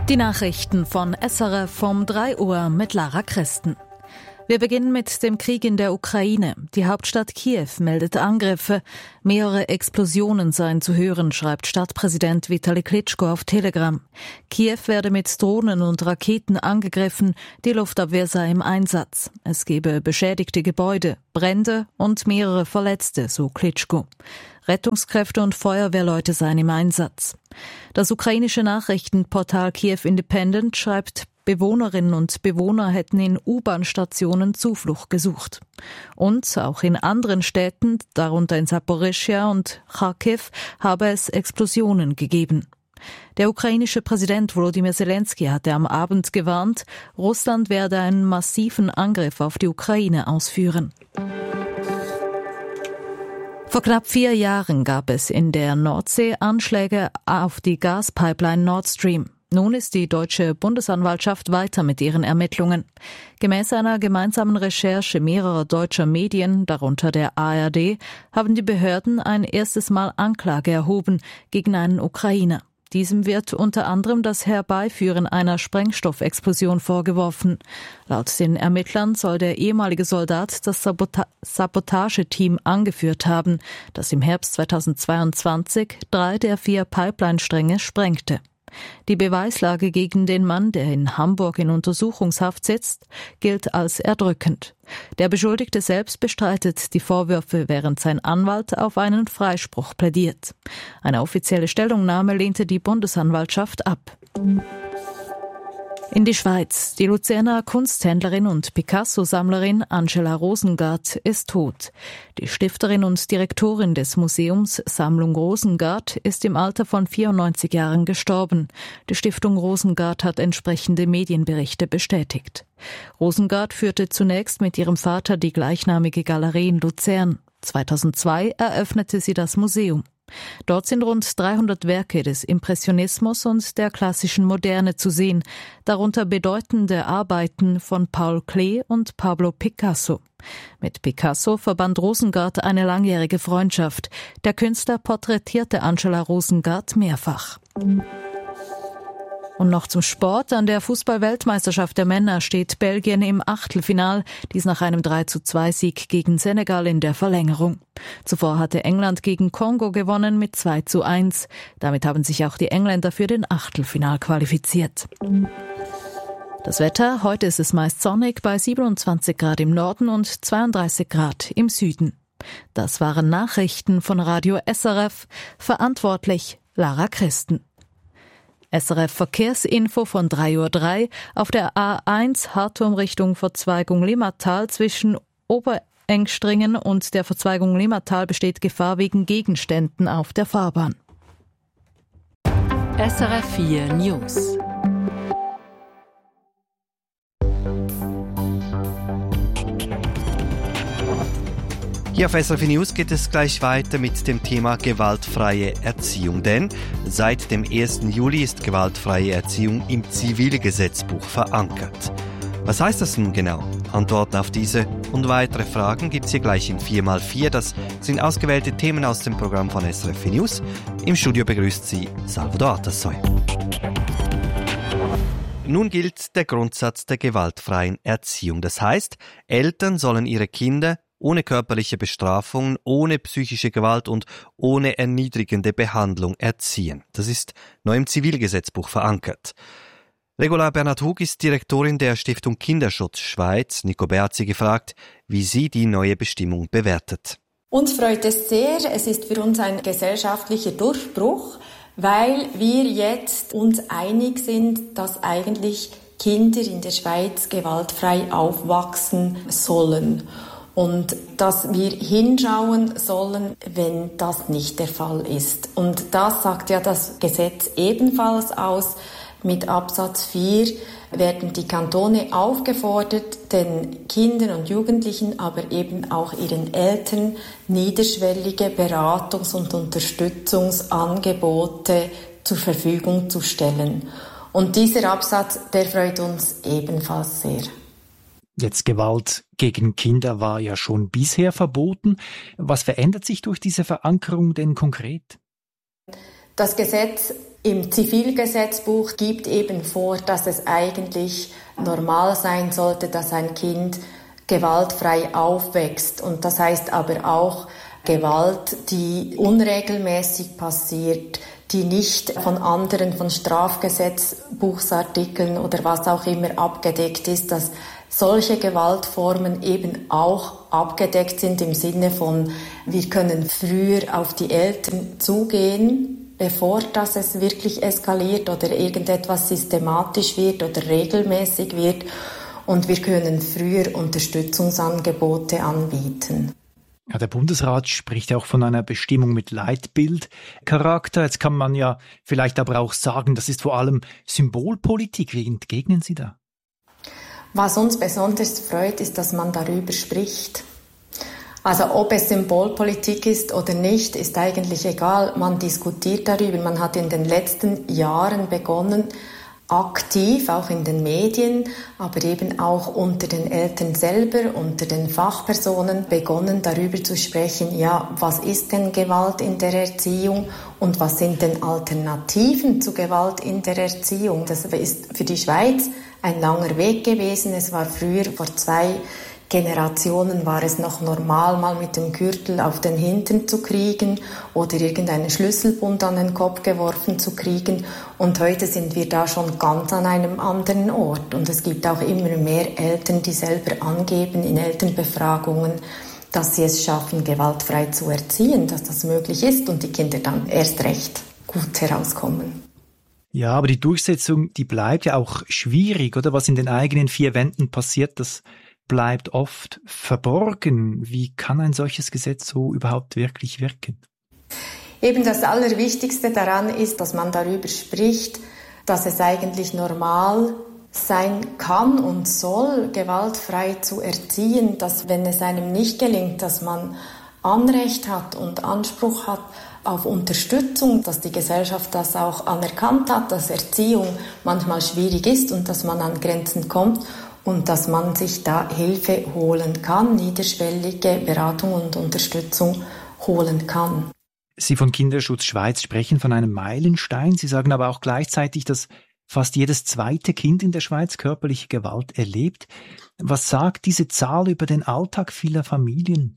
Die Nachrichten von SRF vom 3 Uhr mit Lara Christen. Wir beginnen mit dem Krieg in der Ukraine. Die Hauptstadt Kiew meldet Angriffe. Mehrere Explosionen seien zu hören, schreibt Stadtpräsident Vitali Klitschko auf Telegram. Kiew werde mit Drohnen und Raketen angegriffen. Die Luftabwehr sei im Einsatz. Es gebe beschädigte Gebäude, Brände und mehrere Verletzte, so Klitschko. Rettungskräfte und Feuerwehrleute seien im Einsatz. Das ukrainische Nachrichtenportal Kiew Independent schreibt, Bewohnerinnen und Bewohner hätten in U-Bahn-Stationen Zuflucht gesucht. Und auch in anderen Städten, darunter in Saporischschja und Charkiw, habe es Explosionen gegeben. Der ukrainische Präsident Volodymyr Zelensky hatte am Abend gewarnt, Russland werde einen massiven Angriff auf die Ukraine ausführen. Vor knapp 4 Jahren gab es in der Nordsee Anschläge auf die Gaspipeline Nord Stream. Nun ist die deutsche Bundesanwaltschaft weiter mit ihren Ermittlungen. Gemäß einer gemeinsamen Recherche mehrerer deutscher Medien, darunter der ARD, haben die Behörden ein erstes Mal Anklage erhoben gegen einen Ukrainer. Diesem wird unter anderem das Herbeiführen einer Sprengstoffexplosion vorgeworfen. Laut den Ermittlern soll der ehemalige Soldat das Sabotageteam angeführt haben, das im Herbst 2022 3 der 4 Pipeline-Stränge sprengte. Die Beweislage gegen den Mann, der in Hamburg in Untersuchungshaft sitzt, gilt als erdrückend. Der Beschuldigte selbst bestreitet die Vorwürfe, während sein Anwalt auf einen Freispruch plädiert. Eine offizielle Stellungnahme lehnte die Bundesanwaltschaft ab. In die Schweiz. Die Luzerner Kunsthändlerin und Picasso-Sammlerin Angela Rosengart ist tot. Die Stifterin und Direktorin des Museums Sammlung Rosengart ist im Alter von 94 Jahren gestorben. Die Stiftung Rosengart hat entsprechende Medienberichte bestätigt. Rosengart führte zunächst mit ihrem Vater die gleichnamige Galerie in Luzern. 2002 eröffnete sie das Museum. Dort sind rund 300 Werke des Impressionismus und der klassischen Moderne zu sehen, darunter bedeutende Arbeiten von Paul Klee und Pablo Picasso. Mit Picasso verband Rosengart eine langjährige Freundschaft. Der Künstler porträtierte Angela Rosengart mehrfach. Und noch zum Sport. An der Fußball-Weltmeisterschaft der Männer steht Belgien im Achtelfinal, dies nach einem 3:2-Sieg gegen Senegal in der Verlängerung. Zuvor hatte England gegen Kongo gewonnen mit 2:1. Damit haben sich auch die Engländer für den Achtelfinal qualifiziert. Das Wetter, heute ist es meist sonnig bei 27 Grad im Norden und 32 Grad im Süden. Das waren Nachrichten von Radio SRF, verantwortlich Lara Christen. SRF Verkehrsinfo von 3:03 Uhr auf der A1 Hartum Richtung Verzweigung Limmatal zwischen Oberengstringen und der Verzweigung Limmatal besteht Gefahr wegen Gegenständen auf der Fahrbahn. SRF 4 News. Hier auf SRF News geht es gleich weiter mit dem Thema gewaltfreie Erziehung. Denn seit dem 1. Juli ist gewaltfreie Erziehung im Zivilgesetzbuch verankert. Was heißt das nun genau? Antworten auf diese und weitere Fragen gibt es hier gleich in 4x4. Das sind ausgewählte Themen aus dem Programm von SRF News. Im Studio begrüßt Sie Salvador Atassoy. Nun gilt der Grundsatz der gewaltfreien Erziehung. Das heißt, Eltern sollen ihre Kinder ohne körperliche Bestrafung, ohne psychische Gewalt und ohne erniedrigende Behandlung erziehen. Das ist neu im Zivilgesetzbuch verankert. Regula Bernhard Hug ist Direktorin der Stiftung Kinderschutz Schweiz. Nico Beat sie gefragt, wie sie die neue Bestimmung bewertet. Uns freut es sehr. Es ist für uns ein gesellschaftlicher Durchbruch, weil wir jetzt uns einig sind, dass eigentlich Kinder in der Schweiz gewaltfrei aufwachsen sollen. Und dass wir hinschauen sollen, wenn das nicht der Fall ist. Und das sagt ja das Gesetz ebenfalls aus. Mit Absatz 4 werden die Kantone aufgefordert, den Kindern und Jugendlichen, aber eben auch ihren Eltern niederschwellige Beratungs- und Unterstützungsangebote zur Verfügung zu stellen. Und dieser Absatz, der freut uns ebenfalls sehr. Jetzt Gewalt gegen Kinder war ja schon bisher verboten. Was verändert sich durch diese Verankerung denn konkret? Das Gesetz im Zivilgesetzbuch gibt eben vor, dass es eigentlich normal sein sollte, dass ein Kind gewaltfrei aufwächst. Und das heißt aber auch Gewalt, die unregelmäßig passiert, die nicht von anderen, von Strafgesetzbuchsartikeln oder was auch immer abgedeckt ist, dass solche Gewaltformen eben auch abgedeckt sind im Sinne von, wir können früher auf die Eltern zugehen, bevor das es wirklich eskaliert oder irgendetwas systematisch wird oder regelmäßig wird. Und wir können früher Unterstützungsangebote anbieten. Ja, der Bundesrat spricht ja auch von einer Bestimmung mit Leitbildcharakter. Jetzt kann man ja vielleicht aber auch sagen, das ist vor allem Symbolpolitik. Wie entgegnen Sie da? Was uns besonders freut, ist, dass man darüber spricht. Also ob es Symbolpolitik ist oder nicht, ist eigentlich egal. Man diskutiert darüber. Man hat in den letzten Jahren begonnen, aktiv, auch in den Medien, aber eben auch unter den Eltern selber, unter den Fachpersonen begonnen, darüber zu sprechen, ja, was ist denn Gewalt in der Erziehung und was sind denn Alternativen zu Gewalt in der Erziehung? Das ist für die Schweiz ein langer Weg gewesen. Es war früher, vor 2 Generationen war es noch normal, mal mit dem Gürtel auf den Hintern zu kriegen oder irgendeinen Schlüsselbund an den Kopf geworfen zu kriegen. Und heute sind wir da schon ganz an einem anderen Ort. Und es gibt auch immer mehr Eltern, die selber angeben in Elternbefragungen, dass sie es schaffen, gewaltfrei zu erziehen, dass das möglich ist und die Kinder dann erst recht gut herauskommen. Ja, aber die Durchsetzung, die bleibt ja auch schwierig, oder? Was in den eigenen 4 Wänden passiert, das bleibt oft verborgen. Wie kann ein solches Gesetz so überhaupt wirklich wirken? Eben das Allerwichtigste daran ist, dass man darüber spricht, dass es eigentlich normal sein kann und soll, gewaltfrei zu erziehen, dass wenn es einem nicht gelingt, dass man Anrecht hat und Anspruch hat auf Unterstützung, dass die Gesellschaft das auch anerkannt hat, dass Erziehung manchmal schwierig ist und dass man an Grenzen kommt. Und dass man sich da Hilfe holen kann, niederschwellige Beratung und Unterstützung holen kann. Sie von Kinderschutz Schweiz sprechen von einem Meilenstein. Sie sagen aber auch gleichzeitig, dass fast jedes 2. Kind in der Schweiz körperliche Gewalt erlebt. Was sagt diese Zahl über den Alltag vieler Familien?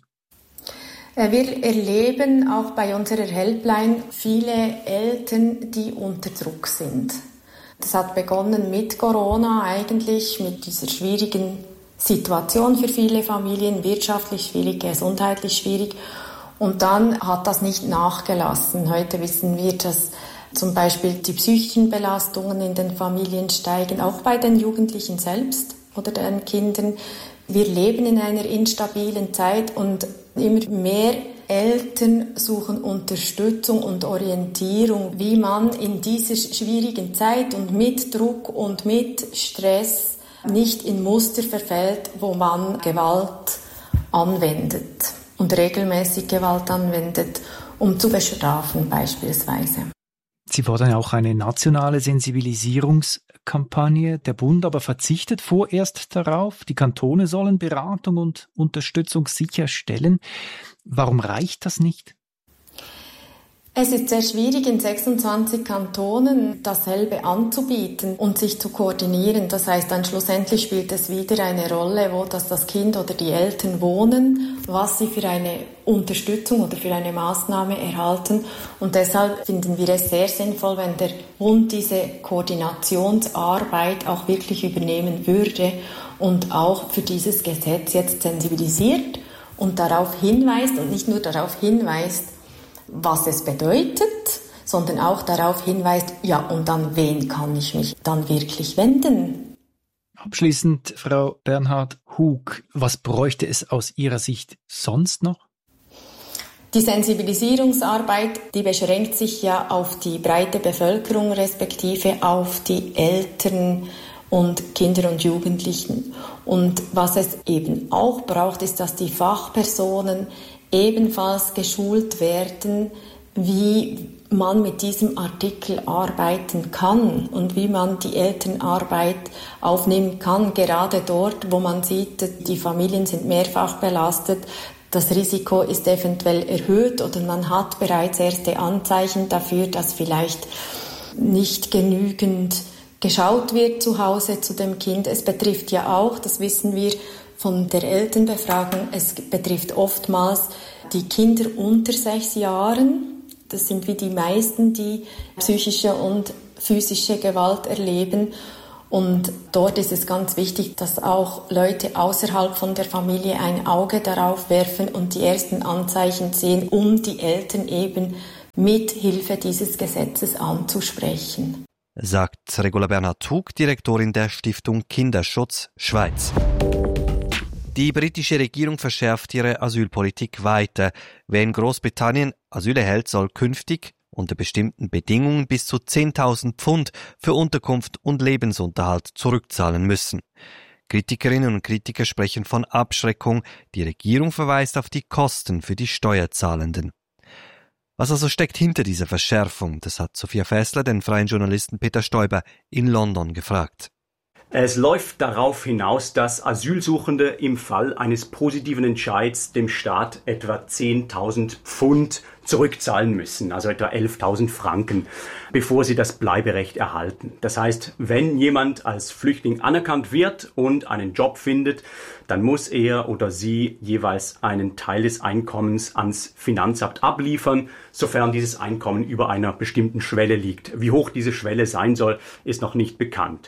Wir erleben auch bei unserer Helpline viele Eltern, die unter Druck sind. Das hat begonnen mit Corona eigentlich, mit dieser schwierigen Situation für viele Familien, wirtschaftlich schwierig, gesundheitlich schwierig. Und dann hat das nicht nachgelassen. Heute wissen wir, dass zum Beispiel die psychischen Belastungen in den Familien steigen, auch bei den Jugendlichen selbst oder den Kindern. Wir leben in einer instabilen Zeit und immer mehr Eltern suchen Unterstützung und Orientierung, wie man in dieser schwierigen Zeit und mit Druck und mit Stress nicht in Muster verfällt, wo man Gewalt anwendet und regelmäßig Gewalt anwendet, um zu bestrafen beispielsweise. Sie fordern ja auch eine nationale Sensibilisierungskampagne. Der Bund aber verzichtet vorerst darauf. Die Kantone sollen Beratung und Unterstützung sicherstellen. Warum reicht das nicht? Es ist sehr schwierig, in 26 Kantonen dasselbe anzubieten und sich zu koordinieren. Das heißt, dann schlussendlich spielt es wieder eine Rolle, wo das Kind oder die Eltern wohnen, was sie für eine Unterstützung oder für eine Maßnahme erhalten. Und deshalb finden wir es sehr sinnvoll, wenn der Bund diese Koordinationsarbeit auch wirklich übernehmen würde und auch für dieses Gesetz jetzt sensibilisiert und darauf hinweist und nicht nur darauf hinweist, was es bedeutet, sondern auch darauf hinweist, ja, und an wen kann ich mich dann wirklich wenden? Abschließend, Frau Bernhard-Hug, was bräuchte es aus Ihrer Sicht sonst noch? Die Sensibilisierungsarbeit, die beschränkt sich ja auf die breite Bevölkerung, respektive auf die Eltern und Kinder und Jugendlichen. Und was es eben auch braucht, ist, dass die Fachpersonen ebenfalls geschult werden, wie man mit diesem Artikel arbeiten kann und wie man die Elternarbeit aufnehmen kann, gerade dort, wo man sieht, die Familien sind mehrfach belastet, das Risiko ist eventuell erhöht oder man hat bereits erste Anzeichen dafür, dass vielleicht nicht genügend geschaut wird zu Hause zu dem Kind. Es betrifft ja auch, das wissen wir von der Elternbefragung, es betrifft oftmals die Kinder unter 6 Jahren. Das sind wie die meisten, die psychische und physische Gewalt erleben. Und dort ist es ganz wichtig, dass auch Leute außerhalb von der Familie ein Auge darauf werfen und die ersten Anzeichen sehen, um die Eltern eben mit Hilfe dieses Gesetzes anzusprechen. Sagt Regula Bernhard-Hug, Direktorin der Stiftung Kinderschutz Schweiz. Die britische Regierung verschärft ihre Asylpolitik weiter. Wer in Großbritannien Asyl erhält, soll künftig unter bestimmten Bedingungen bis zu 10.000 Pfund für Unterkunft und Lebensunterhalt zurückzahlen müssen. Kritikerinnen und Kritiker sprechen von Abschreckung. Die Regierung verweist auf die Kosten für die Steuerzahlenden. Was also steckt hinter dieser Verschärfung? Das hat Sophia Fässler den freien Journalisten Peter Stoiber in London gefragt. Es läuft darauf hinaus, dass Asylsuchende im Fall eines positiven Entscheids dem Staat etwa 10.000 Pfund zurückzahlen müssen, also etwa 11.000 Franken, bevor sie das Bleiberecht erhalten. Das heißt, wenn jemand als Flüchtling anerkannt wird und einen Job findet, dann muss er oder sie jeweils einen Teil des Einkommens ans Finanzamt abliefern, sofern dieses Einkommen über einer bestimmten Schwelle liegt. Wie hoch diese Schwelle sein soll, ist noch nicht bekannt.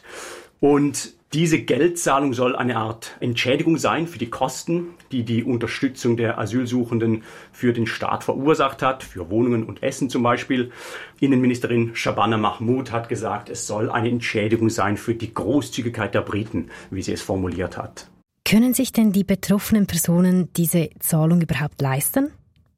Und diese Geldzahlung soll eine Art Entschädigung sein für die Kosten, die die Unterstützung der Asylsuchenden für den Staat verursacht hat, für Wohnungen und Essen zum Beispiel. Innenministerin Shabana Mahmood hat gesagt, es soll eine Entschädigung sein für die Großzügigkeit der Briten, wie sie es formuliert hat. Können sich denn die betroffenen Personen diese Zahlung überhaupt leisten?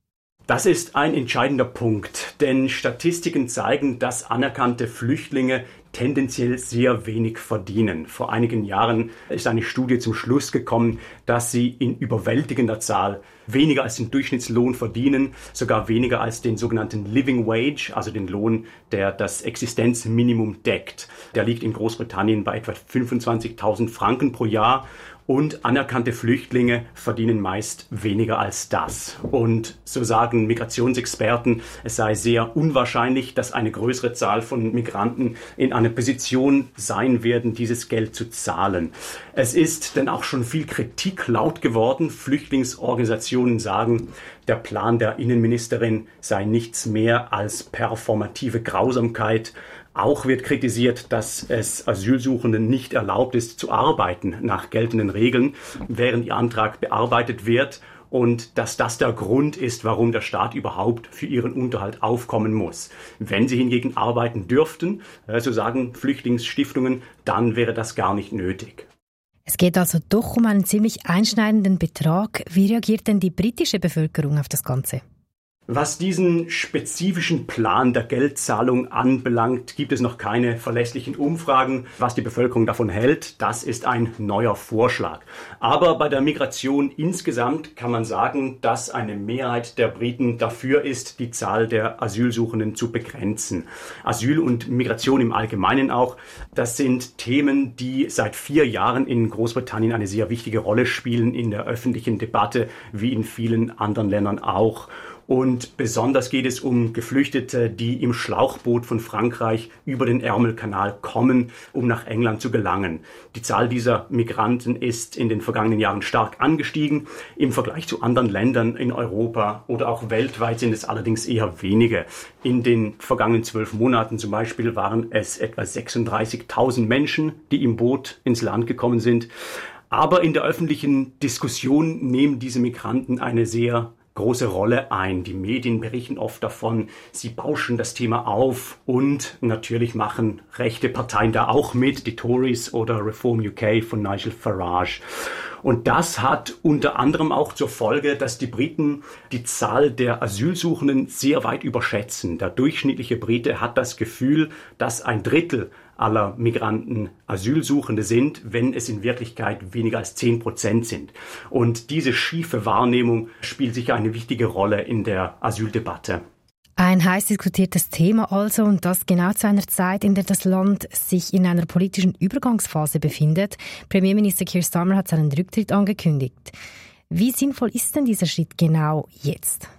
Das ist ein entscheidender Punkt, denn Statistiken zeigen, dass anerkannte Flüchtlinge tendenziell sehr wenig verdienen. Vor einigen Jahren ist eine Studie zum Schluss gekommen, dass sie in überwältigender Zahl weniger als den Durchschnittslohn verdienen, sogar weniger als den sogenannten Living Wage, also den Lohn, der das Existenzminimum deckt. Der liegt in Großbritannien bei etwa 25.000 Franken pro Jahr. Und anerkannte Flüchtlinge verdienen meist weniger als das. Und so sagen Migrationsexperten, es sei sehr unwahrscheinlich, dass eine größere Zahl von Migranten in einer Position sein werden, dieses Geld zu zahlen. Es ist denn auch schon viel Kritik laut geworden. Flüchtlingsorganisationen sagen, der Plan der Innenministerin sei nichts mehr als performative Grausamkeit. Auch wird kritisiert, dass es Asylsuchenden nicht erlaubt ist, zu arbeiten nach geltenden Regeln, während ihr Antrag bearbeitet wird und dass das der Grund ist, warum der Staat überhaupt für ihren Unterhalt aufkommen muss. Wenn sie hingegen arbeiten dürften, so sagen Flüchtlingsstiftungen, dann wäre das gar nicht nötig. Es geht also doch um einen ziemlich einschneidenden Betrag. Wie reagiert denn die britische Bevölkerung auf das Ganze? Was diesen spezifischen Plan der Geldzahlung anbelangt, gibt es noch keine verlässlichen Umfragen. Was die Bevölkerung davon hält, das ist ein neuer Vorschlag. Aber bei der Migration insgesamt kann man sagen, dass eine Mehrheit der Briten dafür ist, die Zahl der Asylsuchenden zu begrenzen. Asyl und Migration im Allgemeinen auch, das sind Themen, die seit 4 Jahren in Großbritannien eine sehr wichtige Rolle spielen in der öffentlichen Debatte, wie in vielen anderen Ländern auch. Und besonders geht es um Geflüchtete, die im Schlauchboot von Frankreich über den Ärmelkanal kommen, um nach England zu gelangen. Die Zahl dieser Migranten ist in den vergangenen Jahren stark angestiegen. Im Vergleich zu anderen Ländern in Europa oder auch weltweit sind es allerdings eher wenige. In den vergangenen 12 Monaten zum Beispiel waren es etwa 36.000 Menschen, die im Boot ins Land gekommen sind. Aber in der öffentlichen Diskussion nehmen diese Migranten eine sehr große Rolle ein. Die Medien berichten oft davon, sie bauschen das Thema auf und natürlich machen rechte Parteien da auch mit, die Tories oder Reform UK von Nigel Farage. Und das hat unter anderem auch zur Folge, dass die Briten die Zahl der Asylsuchenden sehr weit überschätzen. Der durchschnittliche Brite hat das Gefühl, dass 1/3 aller Migranten Asylsuchende sind, wenn es in Wirklichkeit weniger als 10% sind. Und diese schiefe Wahrnehmung spielt sicher eine wichtige Rolle in der Asyldebatte. Ein heiß diskutiertes Thema also, und das genau zu einer Zeit, in der das Land sich in einer politischen Übergangsphase befindet. Premierminister Keir Starmer hat seinen Rücktritt angekündigt. Wie sinnvoll ist denn dieser Schritt genau jetzt?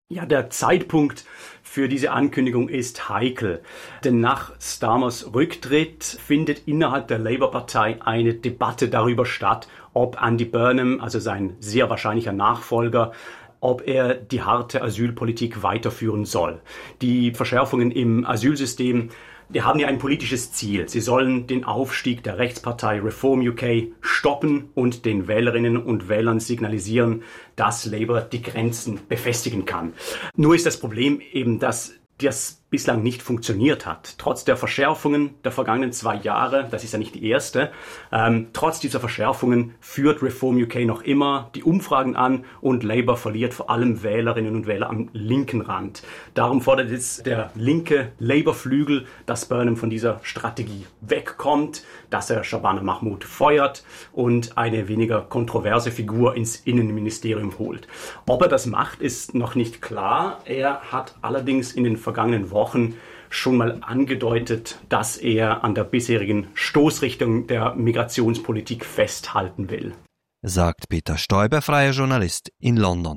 Ja, der Zeitpunkt für diese Ankündigung ist heikel, denn nach Starmers Rücktritt findet innerhalb der Labour-Partei eine Debatte darüber statt, ob Andy Burnham, also sein sehr wahrscheinlicher Nachfolger, ob er die harte Asylpolitik weiterführen soll. Die Verschärfungen im Asylsystem, die haben ja ein politisches Ziel. Sie sollen den Aufstieg der Rechtspartei Reform UK stoppen und den Wählerinnen und Wählern signalisieren, dass Labour die Grenzen befestigen kann. Nur ist das Problem eben, dass das bislang nicht funktioniert hat. Trotz der Verschärfungen der vergangenen 2 Jahre, das ist ja nicht die erste, trotz dieser Verschärfungen führt Reform UK noch immer die Umfragen an und Labour verliert vor allem Wählerinnen und Wähler am linken Rand. Darum fordert jetzt der linke Labour-Flügel, dass Burnham von dieser Strategie wegkommt, dass er Shabana Mahmood feuert und eine weniger kontroverse Figur ins Innenministerium holt. Ob er das macht, ist noch nicht klar. Er hat allerdings in den vergangenen Wochen schon mal angedeutet, dass er an der bisherigen Stoßrichtung der Migrationspolitik festhalten will. Sagt Peter Stoiber, freier Journalist in London.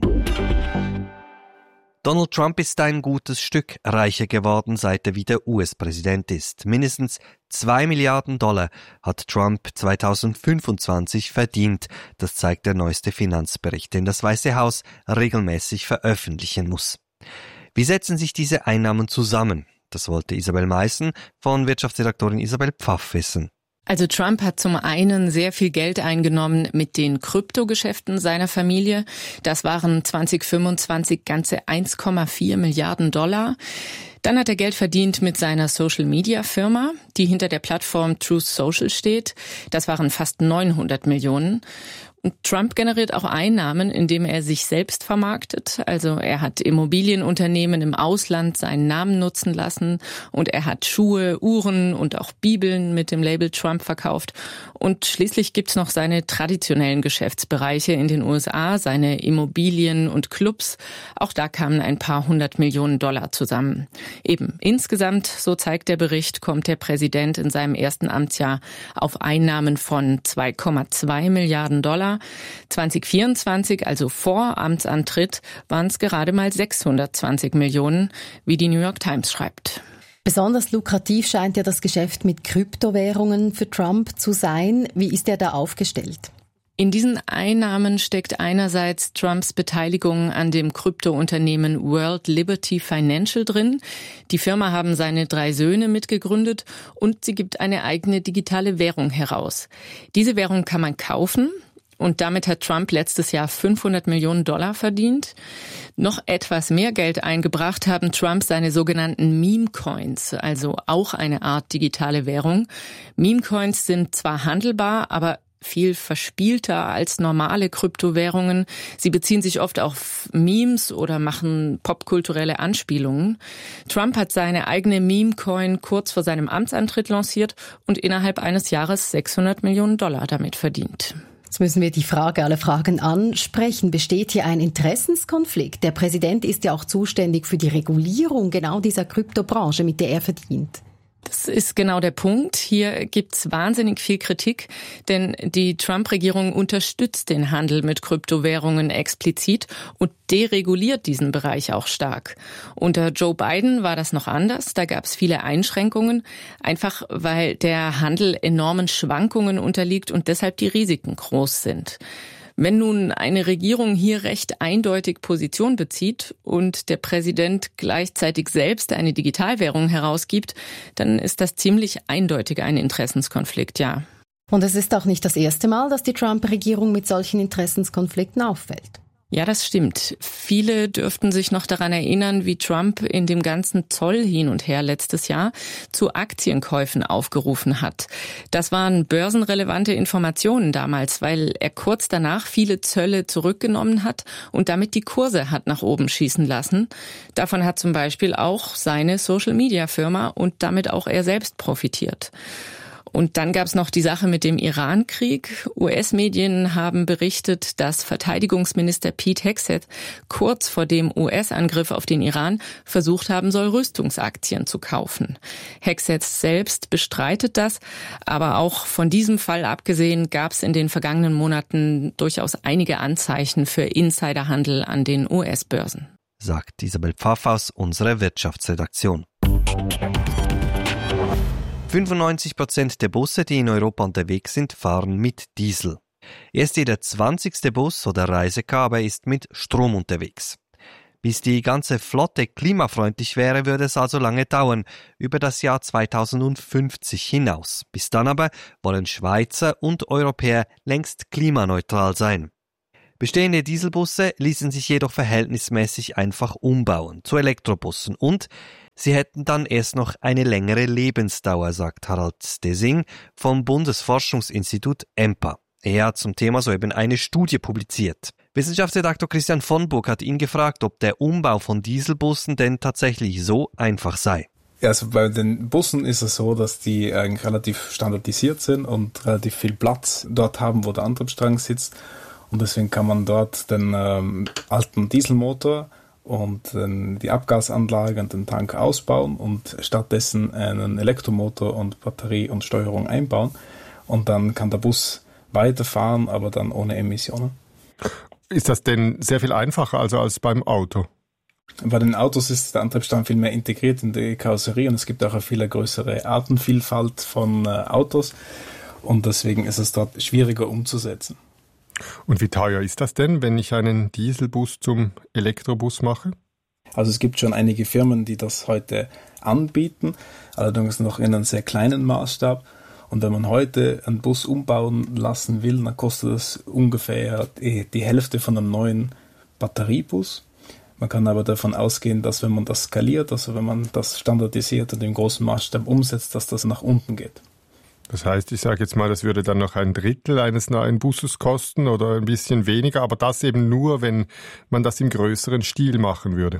Donald Trump ist ein gutes Stück reicher geworden, seit er wieder US-Präsident ist. Mindestens $2 Milliarden hat Trump 2025 verdient. Das zeigt der neueste Finanzbericht, den das Weiße Haus regelmäßig veröffentlichen muss. Wie setzen sich diese Einnahmen zusammen? Das wollte Isabel Meissen von Wirtschaftsredaktorin Isabel Pfaff wissen. Also Trump hat zum einen sehr viel Geld eingenommen mit den Kryptogeschäften seiner Familie. Das waren 2025 ganze $1,4 Milliarden. Dann hat er Geld verdient mit seiner Social-Media-Firma, die hinter der Plattform Truth Social steht. Das waren fast 900 Millionen. Und Trump generiert auch Einnahmen, indem er sich selbst vermarktet. Also er hat Immobilienunternehmen im Ausland seinen Namen nutzen lassen und er hat Schuhe, Uhren und auch Bibeln mit dem Label Trump verkauft. Und schließlich gibt's noch seine traditionellen Geschäftsbereiche in den USA, seine Immobilien und Clubs. Auch da kamen ein paar $100 Millionen zusammen. Eben insgesamt, so zeigt der Bericht, kommt der Präsident in seinem ersten Amtsjahr auf Einnahmen von $2,2 Milliarden. 2024, also vor Amtsantritt, waren es gerade mal 620 Millionen, wie die New York Times schreibt. Besonders lukrativ scheint ja das Geschäft mit Kryptowährungen für Trump zu sein. Wie ist er da aufgestellt? In diesen Einnahmen steckt einerseits Trumps Beteiligung an dem Kryptounternehmen World Liberty Financial drin. Die Firma haben seine 3 Söhne mitgegründet und sie gibt eine eigene digitale Währung heraus. Diese Währung kann man kaufen. Und damit hat Trump letztes Jahr $500 Millionen verdient. Noch etwas mehr Geld eingebracht haben Trump seine sogenannten Meme-Coins, also auch eine Art digitale Währung. Meme-Coins sind zwar handelbar, aber viel verspielter als normale Kryptowährungen. Sie beziehen sich oft auf Memes oder machen popkulturelle Anspielungen. Trump hat seine eigene Meme-Coin kurz vor seinem Amtsantritt lanciert und innerhalb eines Jahres $600 Millionen damit verdient. Jetzt müssen wir die Frage aller Fragen ansprechen. Besteht hier ein Interessenskonflikt? Der Präsident ist ja auch zuständig für die Regulierung genau dieser Kryptobranche, mit der er verdient. Das ist genau der Punkt. Hier gibt's wahnsinnig viel Kritik, denn die Trump-Regierung unterstützt den Handel mit Kryptowährungen explizit und dereguliert diesen Bereich auch stark. Unter Joe Biden war das noch anders. Da gab's viele Einschränkungen, einfach weil der Handel enormen Schwankungen unterliegt und deshalb die Risiken groß sind. Wenn nun eine Regierung hier recht eindeutig Position bezieht und der Präsident gleichzeitig selbst eine Digitalwährung herausgibt, dann ist das ziemlich eindeutig ein Interessenskonflikt, ja. Und es ist auch nicht das erste Mal, dass die Trump-Regierung mit solchen Interessenskonflikten auffällt. Ja, das stimmt. Viele dürften sich noch daran erinnern, wie Trump in dem ganzen Zoll hin und her letztes Jahr zu Aktienkäufen aufgerufen hat. Das waren börsenrelevante Informationen damals, weil er kurz danach viele Zölle zurückgenommen hat und damit die Kurse hat nach oben schießen lassen. Davon hat zum Beispiel auch seine Social-Media-Firma und damit auch er selbst profitiert. Und dann gab's noch die Sache mit dem Iran-Krieg. US-Medien haben berichtet, dass Verteidigungsminister Pete Hegseth kurz vor dem US-Angriff auf den Iran versucht haben soll, Rüstungsaktien zu kaufen. Hegseth selbst bestreitet das, aber auch von diesem Fall abgesehen gab's in den vergangenen Monaten durchaus einige Anzeichen für Insiderhandel an den US-Börsen. sagt Isabel Pfaff unserer Wirtschaftsredaktion. 95% der Busse, die in Europa unterwegs sind, fahren mit Diesel. Erst jeder 20. Bus oder Reisekabel ist mit Strom unterwegs. Bis die ganze Flotte klimafreundlich wäre, würde es also lange dauern, über das Jahr 2050 hinaus. Bis dann aber wollen Schweizer und Europäer längst klimaneutral sein. Bestehende Dieselbusse ließen sich jedoch verhältnismäßig einfach umbauen zu Elektrobussen und sie hätten dann erst noch eine längere Lebensdauer, sagt Harald Desing vom Bundesforschungsinstitut EMPA. Er hat zum Thema soeben eine Studie publiziert. Wissenschaftsredaktor Christian von Burg hat ihn gefragt, ob der Umbau von Dieselbussen denn tatsächlich so einfach sei. Ja, also bei den Bussen ist es so, dass die eigentlich relativ standardisiert sind und relativ viel Platz dort haben, wo der Antriebsstrang sitzt. Und deswegen kann man dort den alten Dieselmotor und die Abgasanlage und den Tank ausbauen und stattdessen einen Elektromotor und Batterie und Steuerung einbauen. Und dann kann der Bus weiterfahren, aber dann ohne Emissionen. Ist das denn sehr viel einfacher als beim Auto? Bei den Autos ist der Antriebsstrang viel mehr integriert in die Karosserie und es gibt auch eine viel größere Artenvielfalt von Autos und deswegen ist es dort schwieriger umzusetzen. Und wie teuer ist das denn, wenn ich einen Dieselbus zum Elektrobus mache? Also es gibt schon einige Firmen, die das heute anbieten, allerdings noch in einem sehr kleinen Maßstab. Und wenn man heute einen Bus umbauen lassen will, dann kostet es ungefähr die Hälfte von einem neuen Batteriebus. Man kann aber davon ausgehen, dass wenn man das skaliert, also wenn man das standardisiert und im großen Maßstab umsetzt, dass das nach unten geht. Das heißt, ich sage jetzt mal, das würde dann noch 1/3 eines neuen Busses kosten oder ein bisschen weniger, aber das eben nur, wenn man das im größeren Stil machen würde.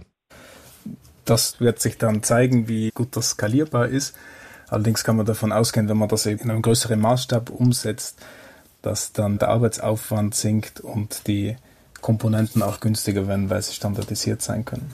Das wird sich dann zeigen, wie gut das skalierbar ist. Allerdings kann man davon ausgehen, wenn man das in einem größeren Maßstab umsetzt, dass dann der Arbeitsaufwand sinkt und die Komponenten auch günstiger werden, weil sie standardisiert sein können.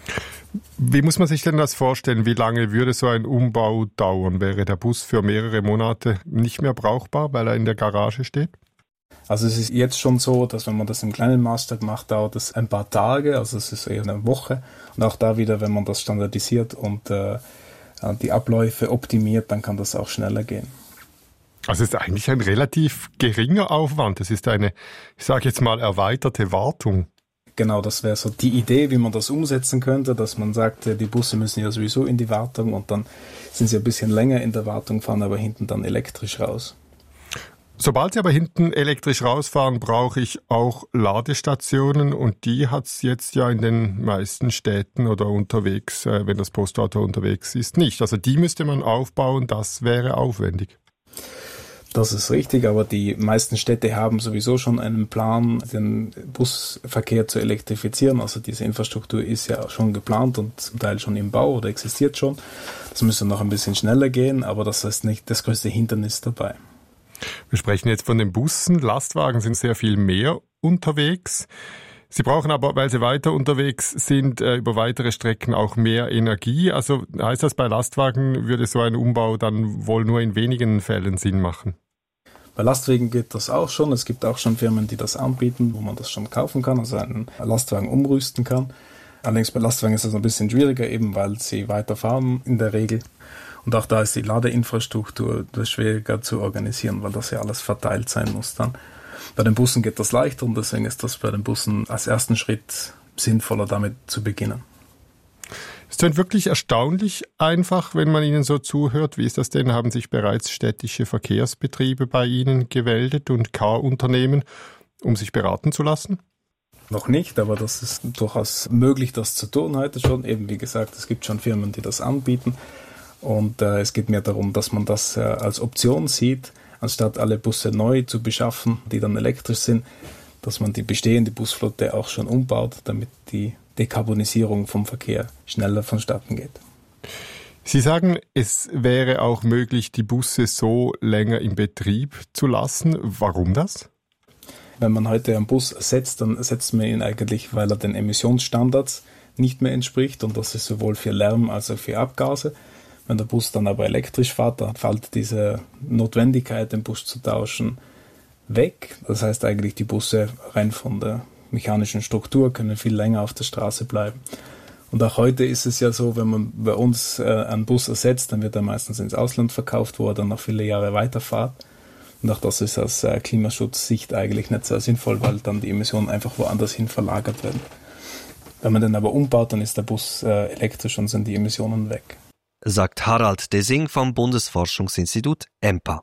Wie muss man sich denn das vorstellen? Wie lange würde so ein Umbau dauern? Wäre der Bus für mehrere Monate nicht mehr brauchbar, weil er in der Garage steht? Also es ist jetzt schon so, dass wenn man das im kleinen Maßstab macht, dauert es ein paar Tage, also es ist eher eine Woche. Und auch da wieder, wenn man das standardisiert und die Abläufe optimiert, dann kann das auch schneller gehen. Also es ist eigentlich ein relativ geringer Aufwand. Es ist eine, ich sage jetzt mal, erweiterte Wartung. Genau, das wäre so die Idee, wie man das umsetzen könnte, dass man sagt, die Busse müssen ja sowieso in die Wartung und dann sind sie ein bisschen länger in der Wartung, fahren aber hinten dann elektrisch raus. Sobald Sie aber hinten elektrisch rausfahren, brauche ich auch Ladestationen und die hat es jetzt ja in den meisten Städten oder unterwegs, wenn das Postauto unterwegs ist, nicht. Also die müsste man aufbauen, das wäre aufwendig. Das ist richtig, aber die meisten Städte haben sowieso schon einen Plan, den Busverkehr zu elektrifizieren. Also diese Infrastruktur ist ja schon geplant und zum Teil schon im Bau oder existiert schon. Das müsste noch ein bisschen schneller gehen, aber das ist nicht das größte Hindernis dabei. Wir sprechen jetzt von den Bussen. Lastwagen sind sehr viel mehr unterwegs. Sie brauchen aber, weil sie weiter unterwegs sind, über weitere Strecken auch mehr Energie. Also heißt das, bei Lastwagen würde so ein Umbau dann wohl nur in wenigen Fällen Sinn machen? Bei Lastwagen geht das auch schon. Es gibt auch schon Firmen, die das anbieten, wo man das schon kaufen kann, also einen Lastwagen umrüsten kann. Allerdings bei Lastwagen ist das ein bisschen schwieriger, eben weil sie weiterfahren in der Regel. Und auch da ist die Ladeinfrastruktur schwieriger zu organisieren, weil das ja alles verteilt sein muss dann. Bei den Bussen geht das leichter und deswegen ist das bei den Bussen als ersten Schritt sinnvoller, damit zu beginnen. Es klingt wirklich erstaunlich einfach, wenn man Ihnen so zuhört. Wie ist das denn? Haben sich bereits städtische Verkehrsbetriebe bei Ihnen gemeldet und Car-Unternehmen, um sich beraten zu lassen? Noch nicht, aber das ist durchaus möglich, das zu tun heute schon. Eben wie gesagt, es gibt schon Firmen, die das anbieten. Und es geht mehr darum, dass man das als Option sieht, anstatt alle Busse neu zu beschaffen, die dann elektrisch sind, dass man die bestehende Busflotte auch schon umbaut, damit die Dekarbonisierung vom Verkehr schneller vonstatten geht. Sie sagen, es wäre auch möglich, die Busse so länger in Betrieb zu lassen. Warum das? Wenn man heute einen Bus setzt, dann setzt man ihn eigentlich, weil er den Emissionsstandards nicht mehr entspricht und das ist sowohl für Lärm als auch für Abgase. Wenn der Bus dann aber elektrisch fährt, dann fällt diese Notwendigkeit, den Bus zu tauschen, weg. Das heißt eigentlich, die Busse rein von der mechanischen Struktur, können viel länger auf der Straße bleiben. Und auch heute ist es ja so, wenn man bei uns einen Bus ersetzt, dann wird er meistens ins Ausland verkauft, wo er dann noch viele Jahre weiterfährt. Und auch das ist aus Klimaschutzsicht eigentlich nicht sehr sinnvoll, weil dann die Emissionen einfach woanders hin verlagert werden. Wenn man den aber umbaut, dann ist der Bus elektrisch und sind die Emissionen weg. Sagt Harald Desing vom Bundesforschungsinstitut EMPA.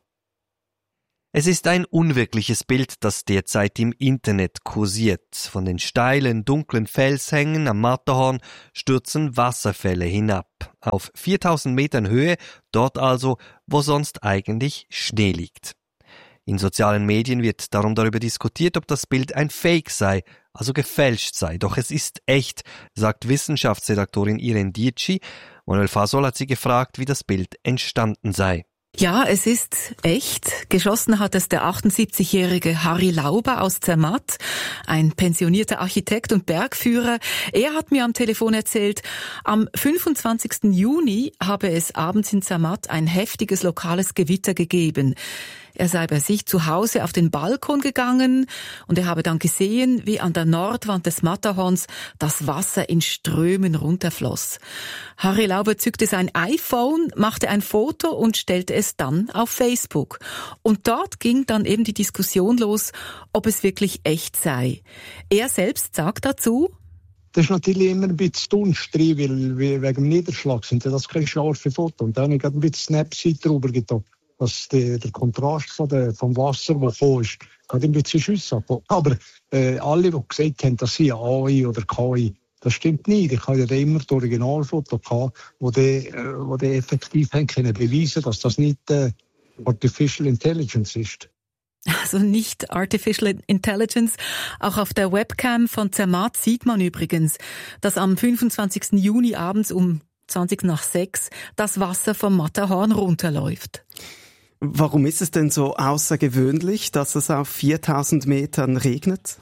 Es ist ein unwirkliches Bild, das derzeit im Internet kursiert. Von den steilen, dunklen Felshängen am Matterhorn stürzen Wasserfälle hinab. Auf 4000 Metern Höhe, dort also, wo sonst eigentlich Schnee liegt. In sozialen Medien wird darum darüber diskutiert, ob das Bild ein Fake sei, also gefälscht sei. Doch es ist echt, sagt Wissenschaftsredaktorin Irene Dietschi. Manuel Fasol hat sie gefragt, wie das Bild entstanden sei. Ja, es ist echt. Geschossen hat es der 78-jährige Harry Lauber aus Zermatt, ein pensionierter Architekt und Bergführer. Er hat mir am Telefon erzählt, am 25. Juni habe es abends in Zermatt ein heftiges lokales Gewitter gegeben. Er sei bei sich zu Hause auf den Balkon gegangen und er habe dann gesehen, wie an der Nordwand des Matterhorns das Wasser in Strömen runterfloss. Harry Lauber zückte sein iPhone, machte ein Foto und stellte es dann auf Facebook. Und dort ging dann eben die Diskussion los, ob es wirklich echt sei. Er selbst sagt dazu: Das ist natürlich immer ein bisschen Dunst drin, weil wegen dem Niederschlag sind das keine scharfe Fotos. Und dann habe ich ein bisschen Snapseed drüber getan, dass der Kontrast vom Wasser, das gekommen ist, gerade ein bisschen Schüsse hat. Aber alle, die gesagt haben, dass sie AI oder KI, das stimmt nicht. Ich habe ja immer das Originalfoto gehabt, wo die effektiv haben können beweisen, dass das nicht Artificial Intelligence ist. Also nicht Artificial Intelligence. Auch auf der Webcam von Zermatt sieht man übrigens, dass am 25. Juni abends um 6:20 das Wasser vom Matterhorn runterläuft. Warum ist es denn so außergewöhnlich, dass es auf 4000 Metern regnet?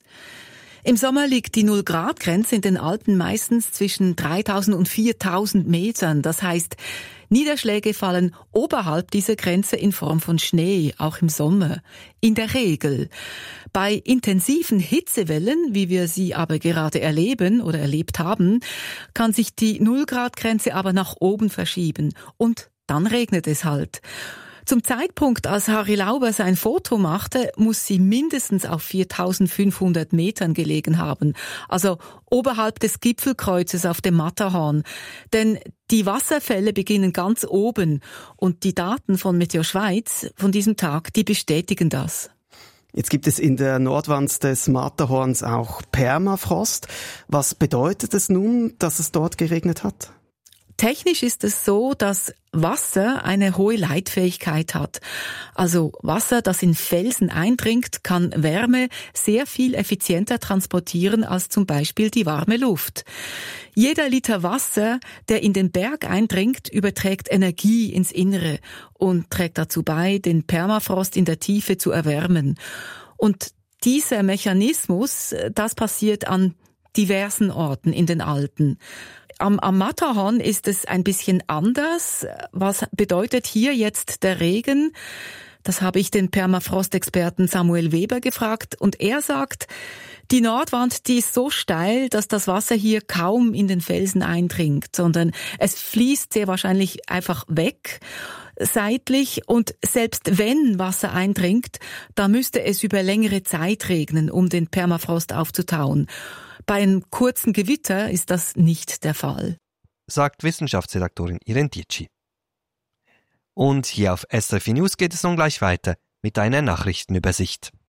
Im Sommer liegt die 0-Grad-Grenze in den Alpen meistens zwischen 3000 und 4000 Metern. Das heißt, Niederschläge fallen oberhalb dieser Grenze in Form von Schnee, auch im Sommer. In der Regel. Bei intensiven Hitzewellen, wie wir sie aber gerade erleben oder erlebt haben, kann sich die 0-Grad-Grenze aber nach oben verschieben. Und dann regnet es halt. Zum Zeitpunkt, als Harry Lauber sein Foto machte, muss sie mindestens auf 4500 Metern gelegen haben, also oberhalb des Gipfelkreuzes auf dem Matterhorn. Denn die Wasserfälle beginnen ganz oben und die Daten von Meteo Schweiz von diesem Tag, die bestätigen das. Jetzt gibt es in der Nordwand des Matterhorns auch Permafrost. Was bedeutet es nun, dass es dort geregnet hat? Technisch ist es so, dass Wasser eine hohe Leitfähigkeit hat. Also Wasser, das in Felsen eindringt, kann Wärme sehr viel effizienter transportieren als zum Beispiel die warme Luft. Jeder Liter Wasser, der in den Berg eindringt, überträgt Energie ins Innere und trägt dazu bei, den Permafrost in der Tiefe zu erwärmen. Und dieser Mechanismus, das passiert an diversen Orten in den Alpen. Am Matterhorn ist es ein bisschen anders. Was bedeutet hier jetzt der Regen? Das habe ich den Permafrost-Experten Samuel Weber gefragt und er sagt, die Nordwand, die ist so steil, dass das Wasser hier kaum in den Felsen eindringt, sondern es fließt sehr wahrscheinlich einfach weg, seitlich, und selbst wenn Wasser eindringt, da müsste es über längere Zeit regnen, um den Permafrost aufzutauen. Bei einem kurzen Gewitter ist das nicht der Fall. Sagt Wissenschaftsredaktorin Irene Dietschi. Und hier auf SRF News geht es nun gleich weiter mit einer Nachrichtenübersicht.